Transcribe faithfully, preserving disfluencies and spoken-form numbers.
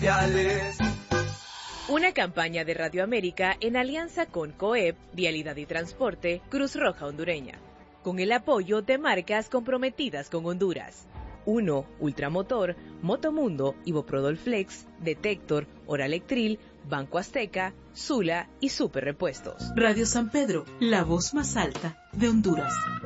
comerciales. Una campaña de Radio América en alianza con COEP, Vialidad y Transporte, Cruz Roja Hondureña, con el apoyo de marcas comprometidas con Honduras. uno. Ultramotor, Motomundo, Iboprodol Flex, Detector, Oralectril, Banco Azteca, Sula y Super Repuestos. Radio San Pedro, la voz más alta de Honduras.